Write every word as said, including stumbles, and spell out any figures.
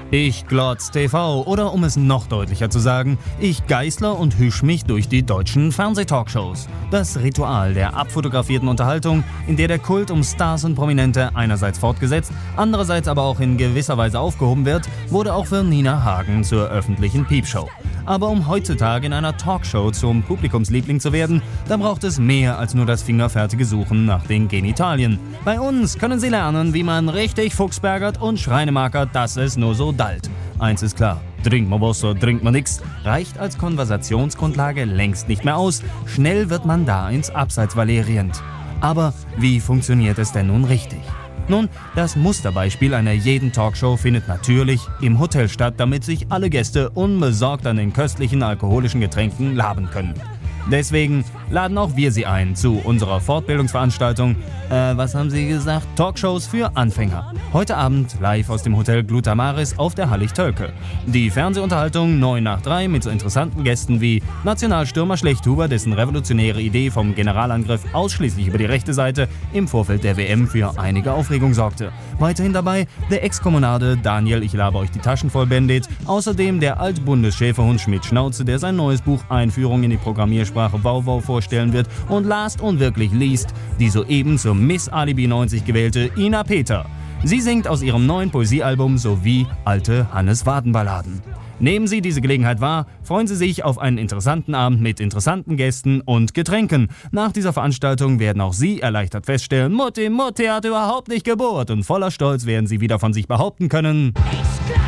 Ich glotz T V oder um es noch deutlicher zu sagen, ich geißle und hüsch mich durch die deutschen Fernsehtalkshows. Das Ritual der abfotografierten Unterhaltung, in der der Kult um Stars und Prominente einerseits fortgesetzt, andererseits aber auch in gewisser Weise aufgehoben wird, wurde auch für Nina Hagen zur öffentlichen Piepshow. Aber um heutzutage in einer Talkshow zum Publikumsliebling zu werden, da braucht es mehr als nur das fingerfertige Suchen nach den Genitalien. Bei uns können Sie lernen, wie man richtig fuchsbergert und schreinemarkert, dass es nur so dallt. Eins ist klar, trinkt man was, so trinkt man nix, reicht als Konversationsgrundlage längst nicht mehr aus. Schnell wird man da ins Abseits valerierend. Aber wie funktioniert es denn nun richtig? Nun, das Musterbeispiel einer jeden Talkshow findet natürlich im Hotel statt, damit sich alle Gäste unbesorgt an den köstlichen alkoholischen Getränken laben können. Deswegen laden auch wir Sie ein zu unserer Fortbildungsveranstaltung, äh, was haben Sie gesagt? Talkshows für Anfänger. Heute Abend live aus dem Hotel Glutamaris auf der Hallig-Tölke. Die Fernsehunterhaltung neun nach drei mit so interessanten Gästen wie Nationalstürmer Schlechthuber, dessen revolutionäre Idee vom Generalangriff ausschließlich über die rechte Seite im Vorfeld der W M für einige Aufregung sorgte. Weiterhin dabei der Ex-Kommunade Daniel, ich laber euch die Taschen voll Bandit, außerdem der Altbundesschäferhund Schmidt-Schnauze, der sein neues Buch Einführung in die Programmiersprache Wauwau vorstellen wird, und last und wirklich least die soeben zur Miss Alibi neunzig gewählte Ina Peter. Sie singt aus ihrem neuen Poesiealbum sowie alte Hannes-Waden-Balladen. Nehmen Sie diese Gelegenheit wahr, freuen Sie sich auf einen interessanten Abend mit interessanten Gästen und Getränken. Nach dieser Veranstaltung werden auch Sie erleichtert feststellen, Mutti, Mutti hat überhaupt nicht gebohrt, und voller Stolz werden Sie wieder von sich behaupten können: